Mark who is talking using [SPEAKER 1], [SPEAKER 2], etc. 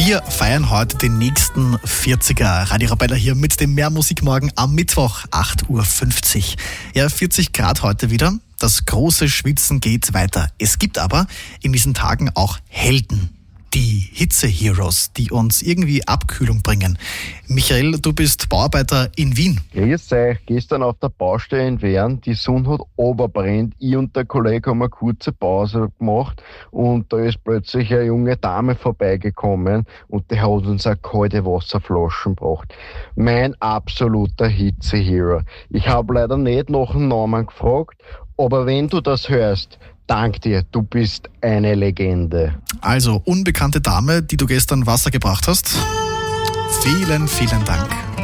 [SPEAKER 1] Wir feiern heute den nächsten 40er. Radio Arabella hier mit dem Mehrmusikmorgen am Mittwoch, 8.50 Uhr. Ja, 40 Grad heute wieder. Das große Schwitzen geht weiter. Es gibt aber in diesen Tagen auch Helden. Die Hitze-Heroes, die uns irgendwie Abkühlung bringen. Michael, du bist Bauarbeiter in Wien.
[SPEAKER 2] Grüß euch. Gestern auf der Baustelle in Wern, die Sonne hat runterbrennt. Ich und der Kollege haben eine kurze Pause gemacht und da ist plötzlich eine junge Dame vorbeigekommen und die hat uns eine kalte Wasserflaschen gebracht. Mein absoluter Hitze-Hero. Ich habe leider nicht nach dem Namen gefragt, aber wenn du das hörst, dank dir, du bist eine Legende.
[SPEAKER 1] Also, unbekannte Dame, die du gestern Wasser gebracht hast. Vielen, vielen Dank.